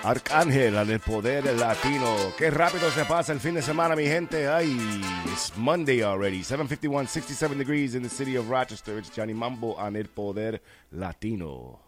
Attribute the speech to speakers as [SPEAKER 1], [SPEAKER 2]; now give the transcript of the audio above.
[SPEAKER 1] Arcángel en el poder latino. Qué rápido se pasa el fin de semana, mi gente. Ay, it's Monday already. 7:51, 67 degrees in the city of Rochester. It's Johnny Mambo en el poder latino.